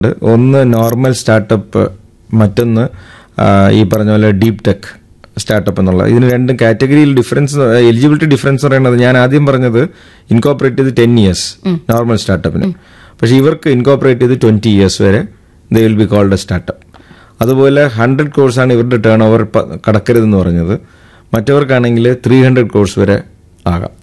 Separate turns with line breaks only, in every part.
ഒന്ന് normal startup, മറ്റൊന്ന് ഈ പറഞ്ഞ പോലെ ഡീപ് ടെക് സ്റ്റാർട്ടപ്പ് എന്നുള്ള. ഇതിന് രണ്ടും കാറ്റഗറിയിൽ ഡിഫറൻസ്, എലിജിബിലിറ്റി ഡിഫറൻസ് പറയുന്നത് ഞാൻ ആദ്യം പറഞ്ഞത് ഇൻകോപ്പറേറ്റ് ചെയ്ത് 10 years നോർമൽ സ്റ്റാർട്ടപ്പിന്. പക്ഷെ ഇവർക്ക് ഇൻകോപ്പറേറ്റ് ചെയ്ത് 20 years വരെ they will be called A startup. അതുപോലെ 100 crores ആണ് ഇവരുടെ ടേൺ ഓവർ കടക്കരുതെന്ന് പറഞ്ഞത്. മറ്റവർക്കാണെങ്കിൽ 300 crores വരെ ആകാം.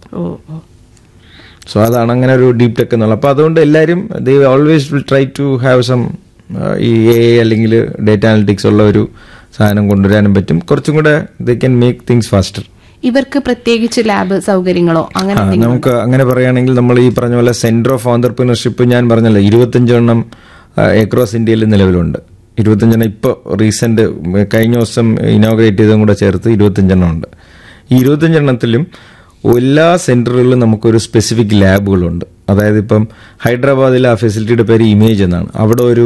സോ അതാണ് അങ്ങനെ ഒരു ഡീപ് ടെക് എന്നുള്ളത്. അപ്പോൾ അതുകൊണ്ട് എല്ലാവരും they always will try to have some ഈ AI അല്ലെങ്കിൽ ഡേറ്റ അനലിറ്റിക്സ് ഉള്ള ഒരു സാധനം കൊണ്ടുവരാനും പറ്റും. കുറച്ചും കൂടെ they can make things faster.
ഇവർക്ക് പ്രത്യേകിച്ച് ലാബ് സൗകര്യങ്ങളോ അങ്ങനെ
നമുക്ക് അങ്ങനെ പറയുകയാണെങ്കിൽ നമ്മൾ ഈ പറഞ്ഞ പോലെ സെന്റർ ഓഫ് ഓണ്ടർപ്രീനർഷിപ്പ് ഞാൻ പറഞ്ഞല്ലോ 25 അക്രോസ് ഇന്ത്യയിൽ നിലവിലുണ്ട്. 25 ഇപ്പോൾ റീസെന്റ് കഴിഞ്ഞ ദിവസം ഇനോഗ്രേറ്റ് ചെയ്തതും കൂടെ ചേർത്ത് 25 ഉണ്ട്. ഈ 25 എല്ലാ സെന്ററുകളിലും നമുക്കൊരു സ്പെസിഫിക് ലാബുകളുണ്ട്. അതായത് ഇപ്പം ഹൈദരാബാദിലെ ആ ഫെസിലിറ്റിയുടെ പേര് ഇമേജ് എന്നാണ്. അവിടെ ഒരു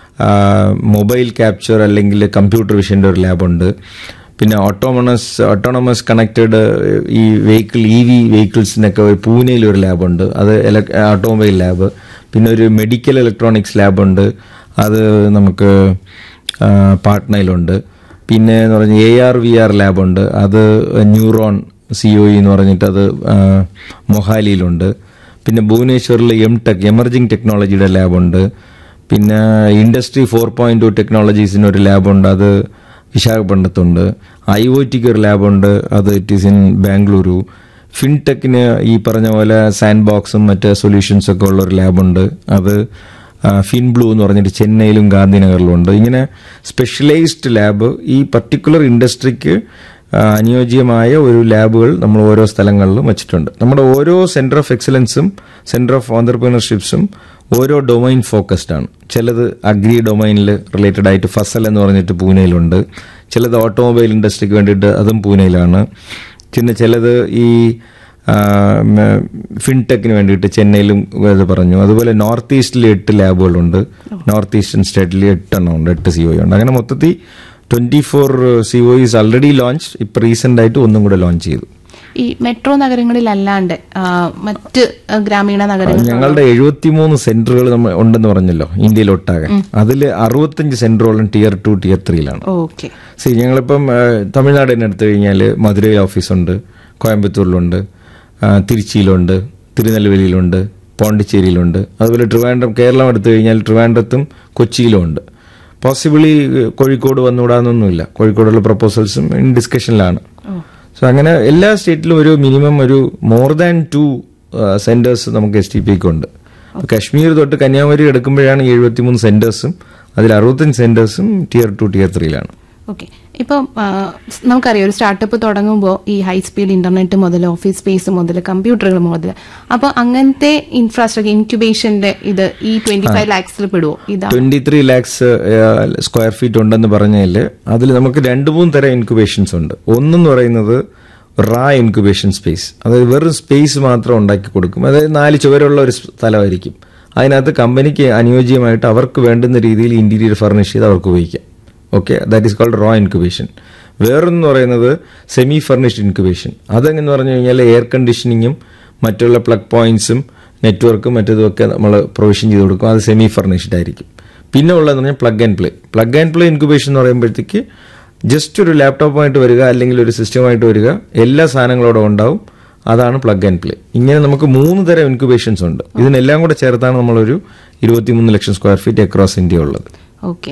മൊബൈൽ ക്യാപ്ചർ അല്ലെങ്കിൽ കമ്പ്യൂട്ടർ വിഷൻ്റെ ഒരു ലാബുണ്ട്. പിന്നെ ഓട്ടോണമസ് കണക്റ്റഡ് ഈ വെഹിക്കിൾ EV വെഹിക്കിൾസിനൊക്കെ പൂനെയിൽ ഒരു ലാബുണ്ട്, അത് ഓട്ടോമൊബൈൽ ലാബ്. പിന്നെ ഒരു മെഡിക്കൽ ഇലക്ട്രോണിക്സ് ലാബുണ്ട്, അത് നമുക്ക് പാട്നയിലുണ്ട്. പിന്നെ എന്ന് പറഞ്ഞാൽ AR/VR ലാബുണ്ട്, അത് ന്യൂറോൺ COE എന്ന് പറഞ്ഞിട്ട് അത് മൊഹാലിയിലുണ്ട്. പിന്നെ ഭുവനേശ്വറിൽ MTech എമർജിംഗ് ടെക്നോളജിയുടെ ലാബുണ്ട്. പിന്നെ ഇൻഡസ്ട്രി 4.2 ടെക്നോളജീസിന് ഒരു ലാബുണ്ട്, അത് വിശാഖപട്ടണത്തുണ്ട്. IoTക്ക് ഒരു ലാബുണ്ട്, അത് ഇറ്റ് ഈസ് ഇൻ ബാംഗ്ലൂരു. ഫിൻടെക്കിന് ഈ പറഞ്ഞ പോലെ സാൻഡ് ബോക്സും മറ്റ് സൊല്യൂഷൻസ് ഒക്കെ ഉള്ള ഒരു ലാബുണ്ട്, അത് ഫിൻബ്ലൂ എന്ന് പറഞ്ഞിട്ട് ചെന്നൈയിലും ഗാന്ധിനഗറിലും ഉണ്ട്. ഇങ്ങനെ സ്പെഷ്യലൈസ്ഡ് ലാബ് ഈ പർട്ടിക്കുലർ ഇൻഡസ്ട്രിക്ക് അനുയോജ്യമായ ഒരു ലാബുകൾ നമ്മൾ ഓരോ സ്ഥലങ്ങളിലും വെച്ചിട്ടുണ്ട്. നമ്മുടെ ഓരോ സെന്റർ ഓഫ് എക്സലൻസും സെന്റർ ഓഫ് ഓണ്ടർപ്രീനർഷിപ്സും ഓരോ ഡൊമൈൻ ഫോക്കസ്ഡ് ആണ്. ചിലത് അഗ്രി ഡൊമൈനിൽ റിലേറ്റഡ് ആയിട്ട് ഫസൽ എന്ന് പറഞ്ഞിട്ട് പൂനെയിലുണ്ട്, ചിലത് ഓട്ടോമൊബൈൽ ഇൻഡസ്ട്രിക്ക് വേണ്ടിയിട്ട് അതും പൂനെയിലാണ്, പിന്നെ ചിലത് ഈ ഫിൻടെക്കിന് വേണ്ടിയിട്ട് ചെന്നൈയിലും ഇത് പറഞ്ഞു. അതുപോലെ നോർത്ത് ഈസ്റ്റിൽ 8 ലാബുകളുണ്ട്, നോർത്ത് ഈസ്റ്റേൺ സ്റ്റേറ്റിൽ 8 ഉണ്ട്, 8 COE ഉണ്ട്. അങ്ങനെ മൊത്തത്തിൽ 24 COEs ഓൾറെഡി ലോഞ്ച്. ഇപ്പൊ റീസെന്റ് ആയിട്ട് ഒന്നും കൂടെ ലോഞ്ച് ചെയ്തു.
ഈ മെട്രോ നഗരങ്ങളിലല്ലാണ്ട് മറ്റ് ഗ്രാമീണ നഗരങ്ങൾ
ഞങ്ങളുടെ 73 സെന്ററുകൾ ഉണ്ടെന്ന് പറഞ്ഞല്ലോ ഇന്ത്യയിലൊട്ടാകെ. അതിൽ 65 സെന്ററുകളും Tier 2 Tier 3യിലാണ്. ഞങ്ങളിപ്പം തമിഴ്നാട് തന്നെ എടുത്തു കഴിഞ്ഞാൽ മധുരയിൽ ഓഫീസുണ്ട്, കോയമ്പത്തൂരിലുണ്ട്, തിരുച്ചിയിലുണ്ട്, തിരുനെൽവേലിയിലുണ്ട്, പോണ്ടിച്ചേരിയിലുണ്ട്. അതുപോലെ ട്രിവാൻഡ്രം, കേരളം എടുത്തു കഴിഞ്ഞാൽ ട്രിവാൻഡ്രത്തും കൊച്ചിയിലും ഉണ്ട്. പോസിബിളി കോഴിക്കോട് വന്നുകൂടാന്നൊന്നുമില്ല, കോഴിക്കോടുള്ള പ്രപ്പോസൽസും ഇൻ ഡിസ്കഷനിലാണ്. സോ അങ്ങനെ എല്ലാ സ്റ്റേറ്റിലും ഒരു മിനിമം ഒരു മോർ ദാൻ 2 സെന്റേഴ്സ് നമുക്ക് STPക്ക് ഉണ്ട്. കശ്മീർ തൊട്ട് കന്യാകുമാരി എടുക്കുമ്പോഴാണ് 73 സെന്റേഴ്സും അതിൽ 65 സെന്റേഴ്സും Tier 2 Tier 3യിലാണ്.
ഓക്കെ. ഇപ്പം നമുക്കറിയാം ഒരു സ്റ്റാർട്ടപ്പ് തുടങ്ങുമ്പോൾ ഈ ഹൈ സ്പീഡ് ഇന്റർനെറ്റ് മുതൽ ഓഫീസ് സ്പേസ് മുതൽ കമ്പ്യൂട്ടറുകൾ മുതൽ അപ്പോൾ അങ്ങനത്തെ ഇൻഫ്രാസ്ട്രക്ചർ ഇൻക്യുബേഷന്റെ ഇത് ഈ 25 lakhs പെടുവോ?
23 lakhs സ്ക്വയർ ഫീറ്റ് ഉണ്ടെന്ന് പറഞ്ഞാൽ അതിൽ നമുക്ക് 2-3 തരം ഇൻക്യുബേഷൻസ് ഉണ്ട്. ഒന്നെന്ന് പറയുന്നത് റാ ഇൻക്യുബേഷൻ സ്പേസ്, അതായത് വെറും സ്പേസ് മാത്രം ഉണ്ടാക്കി കൊടുക്കും. അതായത് 4 ചുവരുള്ള ഒരു സ്ഥലമായിരിക്കും, അതിനകത്ത് കമ്പനിക്ക് അനുയോജ്യമായിട്ട് അവർക്ക് വേണ്ടുന്ന രീതിയിൽ ഇന്റീരിയർ ഫർണിഷ് ചെയ്ത് അവർക്ക് ഉപയോഗിക്കാം. Okay, that is called raw incubation. വേറൊന്ന് പറയുന്നത് സെമി ഫർണിഷ്ഡ് ഇൻക്യുബേഷൻ. അതെങ്ങനെ പറഞ്ഞു കഴിഞ്ഞാൽ എയർ കണ്ടീഷനിങ്ങും മറ്റുള്ള പ്ലഗ് പോയിന്റ്സും നെറ്റ്വർക്കും മറ്റേതുമൊക്കെ നമ്മൾ പ്രൊവിഷൻ ചെയ്ത് കൊടുക്കും, അത് സെമി ഫർണിഷ്ഡ് ആയിരിക്കും. പിന്നെ ഉള്ളതെന്ന് പറഞ്ഞാൽ plug and play. Plug and play incubation എന്ന് പറയുമ്പോഴത്തേക്ക് ജസ്റ്റ് ഒരു ലാപ്ടോപ്പുമായിട്ട് വരിക അല്ലെങ്കിൽ ഒരു സിസ്റ്റമായിട്ട് വരിക, എല്ലാ സാധനങ്ങളോടെ ഉണ്ടാവും, അതാണ് പ്ലഗ് ആൻഡ് പ്ലേ. ഇങ്ങനെ നമുക്ക് 3 തരം ഇൻക്യുബേഷൻസ് ഉണ്ട്. ഇതിനെല്ലാം കൂടെ ചേർത്താണ് നമ്മളൊരു 23 ലക്ഷം സ്ക്വയർ ഫീറ്റ് അക്രോസ് ഇന്ത്യ ഉള്ളത്.
ഓക്കെ.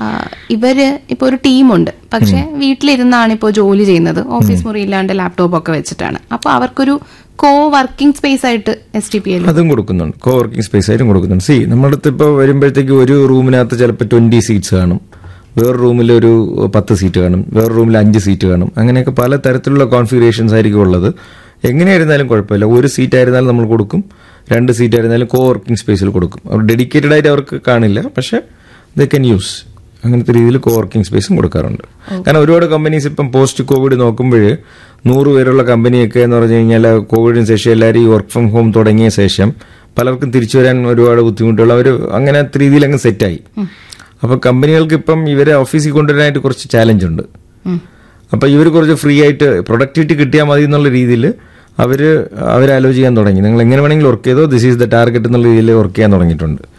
ഇവര് ഇപ്പൊ ഒരു ടീമുണ്ട്, പക്ഷെ വീട്ടിലിരുന്നാണ് ഇപ്പോൾ ജോലി ചെയ്യുന്നത്, ഓഫീസ് മുറി ഇല്ലാണ്ട് ലാപ്ടോപ്പ് ഒക്കെ വെച്ചിട്ടാണ്. അപ്പൊ അവർക്കൊരു കോ വർക്കിംഗ് സ്പേസ് ആയിട്ട് STP
അതും കൊടുക്കുന്നുണ്ട്, കോ വർക്കിംഗ് സ്പേസ് ആയിട്ടും കൊടുക്കുന്നുണ്ട്. നമ്മുടെ അടുത്ത് ഇപ്പോൾ വരുമ്പോഴത്തേക്ക് ഒരു റൂമിനകത്ത് ചിലപ്പോൾ 20 സീറ്റ്സ് കാണും, വേറെ റൂമിൽ ഒരു 10 സീറ്റ് കാണും, വേറെ റൂമിൽ 5 സീറ്റ് കാണും. അങ്ങനെയൊക്കെ പല തരത്തിലുള്ള കോൺഫിഗറേഷൻസ് ആയിരിക്കും ഉള്ളത്. എങ്ങനെയായിരുന്നാലും കുഴപ്പമില്ല, ഒരു സീറ്റ് ആയിരുന്നാലും നമ്മൾ കൊടുക്കും, 2 സീറ്റ് ആയിരുന്നാലും കോ വർക്കിംഗ് സ്പേസിൽ കൊടുക്കും. അവർ ഡെഡിക്കേറ്റഡ് ആയിട്ട് അവർക്ക് കാണില്ല, പക്ഷെ ദേ കൻ യൂസ്. അങ്ങനത്തെ രീതിയിൽ കോ വർക്കിംഗ് സ്പേസും കൊടുക്കാറുണ്ട്. കാരണം ഒരുപാട് കമ്പനീസ് ഇപ്പം പോസ്റ്റ് കോവിഡ് നോക്കുമ്പോൾ 100 പേരുള്ള കമ്പനിയൊക്കെ എന്ന് പറഞ്ഞു കഴിഞ്ഞാൽ കോവിഡിന് ശേഷം എല്ലാവരും ഈ വർക്ക് ഫ്രം ഹോം തുടങ്ങിയ ശേഷം പലർക്കും തിരിച്ചു വരാൻ ഒരുപാട് ബുദ്ധിമുട്ടുള്ള അവർ അങ്ങനത്തെ രീതിയിൽ അങ്ങ് സെറ്റായി. അപ്പൊ കമ്പനികൾക്ക് ഇപ്പം ഇവരെ ഓഫീസിൽ കൊണ്ടുവരാനായിട്ട് കുറച്ച് ചാലഞ്ച് ഉണ്ട്. അപ്പൊ ഇവർ കുറച്ച് ഫ്രീ ആയിട്ട് പ്രൊഡക്ടിവിറ്റി കിട്ടിയാൽ മതി എന്നുള്ള രീതിയിൽ അവരാലോചിക്കാൻ തുടങ്ങി. നിങ്ങൾ എങ്ങനെ വേണമെങ്കിലും വർക്ക് ചെയ്തോ, ദിസ് ഈസ് ദ ടാർഗറ്റ് എന്നുള്ള രീതിയിൽ വർക്ക് ചെയ്യാൻ തുടങ്ങിയിട്ടുണ്ട്.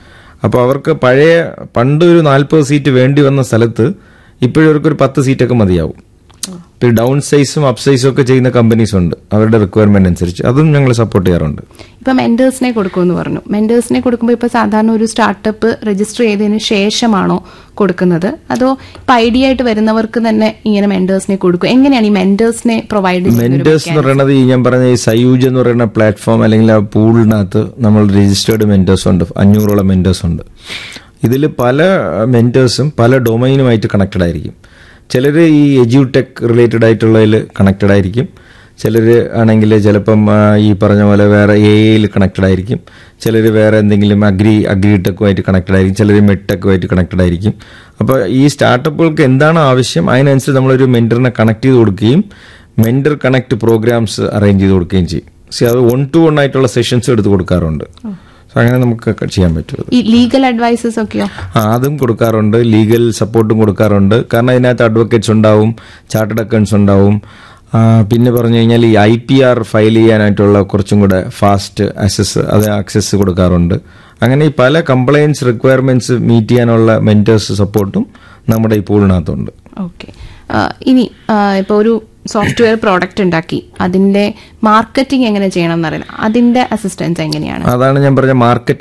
അപ്പോൾ അവർക്ക് പണ്ട് ഒരു 40 സീറ്റ് വേണ്ടി വന്ന സ്ഥലത്ത് ഇപ്പോഴും അവർക്കൊരു 10 സീറ്റൊക്കെ മതിയാവും. ഇപ്പോൾ ഡൗൺ സൈസും അപ്പ് സൈസും ഒക്കെ ചെയ്യുന്ന കമ്പനീസ് ഉണ്ട് അവരുടെ റിക്വയർമെന്റ് അനുസരിച്ച്. അതും ഞങ്ങൾ സപ്പോർട്ട് ചെയ്യാറുണ്ട്.
ഇപ്പൊ മെന്റേഴ്സിനെ കൊടുക്കുമെന്ന് പറഞ്ഞു. മെന്റേഴ്സിനെ കൊടുക്കുമ്പോൾ ഇപ്പൊ സാധാരണ ഒരു സ്റ്റാർട്ടപ്പ് രജിസ്റ്റർ ചെയ്തതിന് ശേഷമാണോ കൊടുക്കുന്നത്, അതോ ഇപ്പൊ ഐഡിയ ആയിട്ട് വരുന്നവർക്ക് തന്നെ ഇങ്ങനെ മെന്റേഴ്സിനെ കൊടുക്കും? എങ്ങനെയാണ് ഈ മെന്റേഴ്സിനെ പ്രൊവൈഡ് ചെയ്യുന്നത്?
മെന്റേഴ്സ് എന്ന് പറയുന്നത് ഞാൻ പറഞ്ഞ ഈ സയൂജ് എന്ന് പറയുന്ന പ്ലാറ്റ്ഫോം അല്ലെങ്കിൽ ആ പൂളിനകത്ത് നമ്മൾ രജിസ്റ്റേർഡ് മെന്റേഴ്സ് ഉണ്ട്. 500ഓളം മെന്റേഴ്സ് ഉണ്ട്. ഇതിൽ പല മെന്റേഴ്സും പല ഡൊമൈനുമായിട്ട് കണക്റ്റഡ് ആയിരിക്കും. ചിലർ ഈ എജ്യൂടെക് റിലേറ്റഡ് ആയിട്ടുള്ളതിൽ കണക്റ്റഡ് ആയിരിക്കും. ചിലർ ആണെങ്കിൽ ചിലപ്പം ഈ പറഞ്ഞ പോലെ വേറെ AI കണക്റ്റഡ് ആയിരിക്കും. ചിലർ വേറെ എന്തെങ്കിലും അഗ്രിടെക്കുമായിട്ട് കണക്റ്റഡ് ആയിരിക്കും. ചിലർ മെഡ്ടെക്കുമായിട്ട് കണക്റ്റഡ് ആയിരിക്കും. അപ്പോൾ ഈ സ്റ്റാർട്ടപ്പുകൾക്ക് എന്താണ് ആവശ്യം അതിനനുസരിച്ച് നമ്മളൊരു മെന്ററിനെ കണക്ട് ചെയ്ത് കൊടുക്കുകയും മെന്റർ കണക്ട് പ്രോഗ്രാംസ് അറേഞ്ച് ചെയ്ത് കൊടുക്കുകയും ചെയ്യും. അത് 1-to-1 ആയിട്ടുള്ള സെഷൻസ് എടുത്ത് കൊടുക്കാറുണ്ട്. അങ്ങനെ നമുക്ക് ചെയ്യാൻ പറ്റും.
ഈ ലീഗൽ അഡ്വൈസസ് ഒക്കെയോ?
അതും കൊടുക്കാറുണ്ട്. ലീഗൽ സപ്പോർട്ടും കൊടുക്കാറുണ്ട്. കാരണം ഇതിനകത്ത് അഡ്വക്കേറ്റ്സ് ഉണ്ടാവും, ചാർട്ടേഡ് അക്കൗണ്ട്സ് ഉണ്ടാവും. പിന്നെ പറഞ്ഞു കഴിഞ്ഞാൽ ഈ IPR ഫയൽ ചെയ്യാനായിട്ടുള്ള കുറച്ചും കൂടെ ഫാസ്റ്റ് ആക്സസ് കൊടുക്കാറുണ്ട്. അങ്ങനെ ഈ പല കംപ്ലയൻസ് റിക്വയർമെന്റ്സ് മീറ്റ് ചെയ്യാനുള്ള മെന്റേഴ്സ് സപ്പോർട്ടും നമ്മുടെ ഈ പൂളിനകത്തുണ്ട്.
ഓക്കെ. ഇനി ഇപ്പൊ ഒരു സോഫ്റ്റ്വെയർ പ്രോഡക്റ്റ് ഉണ്ടാക്കി അതിന്റെ മാർക്കറ്റിംഗ് എങ്ങനെ ചെയ്യണം എന്നറിയില്ല, അതിന്റെ അസിസ്റ്റൻസ് എങ്ങനെയാണ്?
അതാണ് ഞാൻ പറഞ്ഞ മാർക്കറ്റ്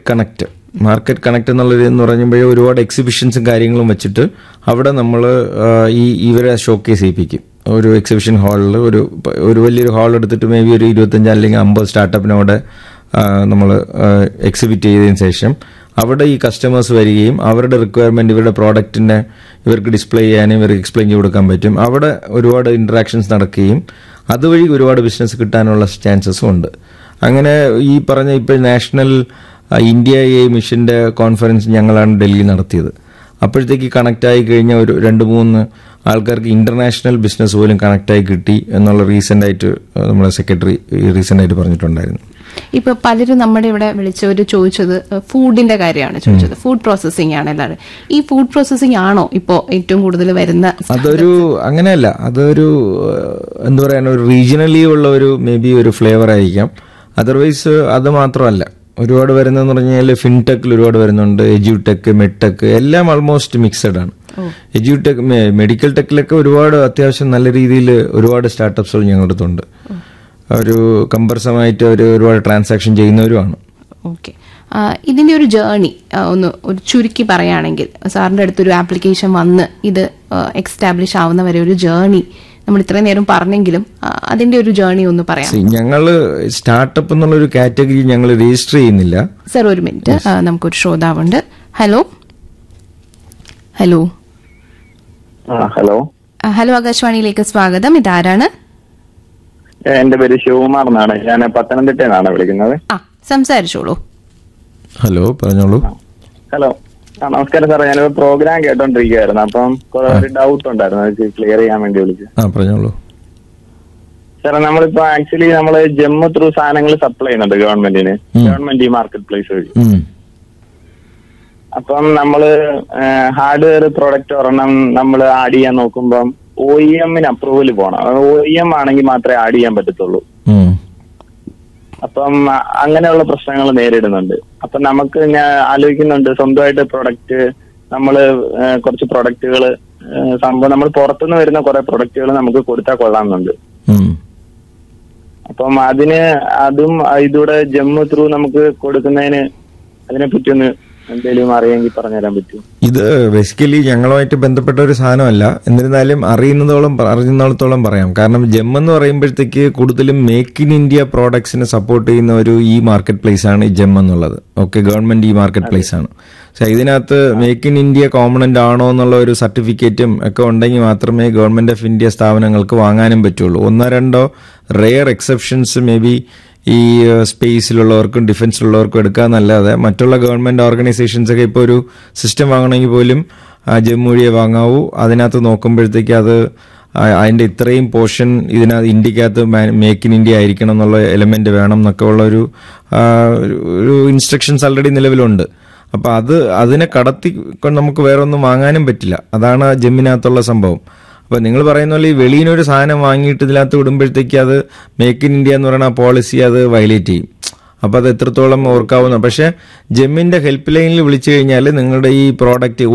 കണക്ട് എന്നുള്ളതെന്ന് പറയുമ്പോൾ ഒരുപാട് എക്സിബിഷൻസും കാര്യങ്ങളും വെച്ചിട്ട് അവിടെ നമ്മൾ ഇവരെ ഷോക്കേസ് ചെയ്യിപ്പിക്കും. ഒരു എക്സിബിഷൻ ഹാളിൽ ഒരു വലിയൊരു ഹാൾ എടുത്തിട്ട് മേ ബി ഒരു 25 അല്ലെങ്കിൽ 50 സ്റ്റാർട്ടപ്പിനോടെ നമ്മൾ എക്സിബിറ്റ് ചെയ്തതിന് ശേഷം അവിടെ ഈ കസ്റ്റമേഴ്സ് വരികയും അവരുടെ റിക്വയർമെന്റ് ഇവരുടെ പ്രോഡക്റ്റിനെ ഇവർക്ക് ഡിസ്പ്ലേ ചെയ്യാനും ഇവർക്ക് എക്സ്പ്ലെയിൻ ചെയ്ത് കൊടുക്കാൻ പറ്റും. അവിടെ ഒരുപാട് ഇന്ററാക്ഷൻസ് നടക്കുകയും അതുവഴി ഒരുപാട് ബിസിനസ് കിട്ടാനുള്ള ചാൻസസും ഉണ്ട്. അങ്ങനെ ഈ പറഞ്ഞ ഇപ്പോൾ നാഷണൽ ഇന്ത്യ AI മിഷന്റെ കോൺഫറൻസ് ഞങ്ങളാണ് ഡൽഹിയിൽ നടത്തിയത്. അപ്പോഴത്തേക്ക് കണക്ട് ആയി കഴിഞ്ഞ ഒരു 2-3 ആൾക്കാർക്ക് ഇന്റർനാഷണൽ ബിസിനസ് പോലും കണക്ട് ആയി കിട്ടി എന്നുള്ള റീസെന്റ് ആയിട്ട് നമ്മളെ സെക്രട്ടറി റീസെന്റ് ആയിട്ട് പറഞ്ഞിട്ടുണ്ടായിരുന്നു.
ഇപ്പൊ പലരും നമ്മുടെ ഇവിടെ വിളിച്ചവര് ചോദിച്ചത് ഫുഡിന്റെ കാര്യമാണ് ചോദിച്ചത്. ഫുഡ് പ്രോസസിംഗ് ആണ് എല്ലാവരും. ഈ ഫുഡ് പ്രോസസിംഗ് ആണോ ഇപ്പോ ഏറ്റവും കൂടുതൽ വരുന്ന?
അതൊരു അങ്ങനെയല്ല, അതൊരു എന്താ പറയാ ഒരു റീജിയണലി ഉള്ള ഒരു മേ ബി ഒരു ഫ്ലേവർ ആയിരിക്കാം. അതർവൈസ് അത് മാത്രമല്ല, ഒരുപാട് വരുന്നതെന്ന് പറഞ്ഞാൽ ഫിൻടെക്കിൽ ഒരുപാട് വരുന്നുണ്ട്. എജ്യൂടെക്, മെഡ്ടെക് എല്ലാം ആൾമോസ്റ്റ് മിക്സഡ് ആണ്. എജ്യൂടെക്, മെഡിക്കൽ ടെക്കിലൊക്കെ ഒരുപാട് അത്യാവശ്യം നല്ല രീതിയിൽ ഒരുപാട് സ്റ്റാർട്ടപ്സുകൾ ഞങ്ങളുടെ അടുത്തുണ്ട്. ഒരു കമ്പർസമായിട്ട് ഒരുപാട് ട്രാൻസാക്ഷൻ ചെയ്യുന്നവരുമാണ്.
ഓക്കെ. ഇതിന്റെ ഒരു ജേർണി ഒരു ചുരുക്കി പറയുകയാണെങ്കിൽ, സാറിന്റെ അടുത്തൊരു ആപ്ലിക്കേഷൻ വന്ന് ഇത് എക്സ്റ്റാബ്ലിഷ് ആവുന്ന വരെ ഒരു ജേർണി നമ്മൾ ഇത്രയും നേരം പറഞ്ഞെങ്കിലും അതിന്റെ ഒരു ജേർണി ഒന്ന് പറയാം.
ഞങ്ങള് സ്റ്റാർട്ടപ്പ് എന്നുള്ളൊരു കാറ്റഗറി ഞങ്ങൾ രജിസ്റ്റർ ചെയ്യുന്നില്ല.
സർ ഒരു മിനിറ്റ്, നമുക്കൊരു ശ്രോതാവുണ്ട്. ഹലോ ഹലോ
ഹലോ
ഹലോ ആകാശവാണിയിലേക്ക് സ്വാഗതം. ഇതാരാണ്?
എന്റെ പേര് ശിവകുമാർ എന്നാണ്. ഞാൻ പത്തനംതിട്ടയിൽ നിന്നാണ് വിളിക്കുന്നത്.
സംസാരിച്ചോളൂ.
ഹലോ, പറഞ്ഞോളൂ.
ഹലോ, നമസ്കാരം സാറേ. ഞാനൊരു പ്രോഗ്രാം കേട്ടോണ്ടിരിക്കുകയായിരുന്നു. അപ്പം ഒരു ഡൗട്ട് ഉണ്ടായിരുന്നു, അത് ക്ലിയർ ചെയ്യാൻ വേണ്ടി വിളിച്ചു.
പറഞ്ഞോളൂ
സാറേ. നമ്മളിപ്പോ ആക്ച്വലി നമ്മള് ജമ്മു ത്രൂ സാധനങ്ങൾ സപ്ലൈ ചെയ്യുന്നുണ്ട് ഗവൺമെന്റിന്, ഗവൺമെന്റ് ഈ മാർക്കറ്റ് പ്ലേസ് വഴി. അപ്പം നമ്മള് ഹാർഡ്വെയർ പ്രൊഡക്റ്റ് ഒരെണ്ണം നമ്മൾ ആഡ് ചെയ്യാൻ നോക്കുമ്പം OEMന് അപ്രൂവൽ പോകണം. OEM ആണെങ്കിൽ മാത്രമേ ആഡ് ചെയ്യാൻ പറ്റത്തുള്ളൂ. അപ്പം അങ്ങനെയുള്ള പ്രശ്നങ്ങൾ നേരിടുന്നുണ്ട്. അപ്പൊ നമുക്ക് ഞാൻ ആലോചിക്കുന്നുണ്ട് സ്വന്തമായിട്ട് പ്രൊഡക്റ്റ് നമ്മള് കുറച്ച് പ്രൊഡക്റ്റുകൾ സംഭവം നമ്മൾ പുറത്തുനിന്ന് വരുന്ന കുറെ പ്രൊഡക്റ്റുകൾ നമുക്ക് കൊടുത്താൽ കൊള്ളാമെന്നുണ്ട്. അപ്പം അതും ഇതൂടെ ജമ്മു ത്രൂ നമുക്ക് കൊടുക്കുന്നതിന് അതിനെപ്പറ്റി ഒന്ന് എന്തെങ്കിലും അറിയാമെങ്കിൽ പറഞ്ഞുതരാൻ പറ്റുമോ?
ഇത് ബേസിക്കലി ഞങ്ങളുമായിട്ട് ബന്ധപ്പെട്ട ഒരു സാധനമല്ല. എന്നിരുന്നാലും അറിയുന്നിടത്തോളം പറയാം. കാരണം ജമ്മു എന്ന് പറയുമ്പോഴത്തേക്ക് കൂടുതലും മേക്ക് ഇൻ ഇന്ത്യ പ്രോഡക്ട്സിനെ സപ്പോർട്ട് ചെയ്യുന്ന ഒരു ഈ മാർക്കറ്റ് പ്ലേസ് ആണ് ഈ ജമ്മു എന്നുള്ളത്. ഓക്കെ, ഗവൺമെന്റ് ഈ മാർക്കറ്റ് പ്ലേസ് ആണ്. പക്ഷെ ഇതിനകത്ത് മേക്ക് ഇൻ ഇന്ത്യ കോമ്പണന്റ് ആണോ എന്നുള്ള ഒരു സർട്ടിഫിക്കറ്റും ഒക്കെ ഉണ്ടെങ്കിൽ മാത്രമേ ഗവൺമെന്റ് ഓഫ് ഇന്ത്യ സ്ഥാപനങ്ങൾക്ക് വാങ്ങാനും പറ്റുള്ളൂ. 1-2 റെയർ എക്സെപ്ഷൻസ് മേ ബി ഈ സ്പേസിലുള്ളവർക്കും ഡിഫൻസിലുള്ളവർക്കും എടുക്കാന്നല്ലാതെ മറ്റുള്ള ഗവൺമെന്റ് ഓർഗനൈസേഷൻസ് ഒക്കെ ഇപ്പോൾ ഒരു സിസ്റ്റം വാങ്ങണമെങ്കിൽ പോലും ജമ്മു വഴിയെ വാങ്ങാവൂ. അതിനകത്ത് നോക്കുമ്പോഴത്തേക്ക് അതിന്റെ ഇത്രയും പോർഷൻ ഇതിനകത്ത് ഇന്ത്യക്കകത്ത് മേക്ക് ഇൻ ഇന്ത്യ ആയിരിക്കണം എന്നുള്ള എലമെന്റ് വേണം എന്നൊക്കെ ഉള്ള ഒരു ഇൻസ്ട്രക്ഷൻസ് ഓൾറെഡി നിലവിലുണ്ട്. അപ്പൊ അതിനെ കടത്തി നമുക്ക് വേറെ ഒന്നും വാങ്ങാനും പറ്റില്ല. അതാണ് ജമ്മിനകത്തുള്ള സംഭവം. അപ്പൊ നിങ്ങൾ പറയുന്ന പോലെ ഈ വെളിയിനൊരു സാധനം വാങ്ങിയിട്ട് ഇതിനകത്ത് വിടുമ്പോഴത്തേക്ക് അത് മേക്ക് ഇൻ ഇന്ത്യ എന്ന് പറയുന്ന പോളിസി അത് വയലേറ്റ് ചെയ്യും. അപ്പോൾ അത് എത്രത്തോളം ഓർക്കാവുന്ന. പക്ഷേ ജെമ്മിന്റെ ഹെൽപ്പ് ലൈനിൽ വിളിച്ചു കഴിഞ്ഞാൽ നിങ്ങളുടെ ഈ പ്രോഡക്റ്റ്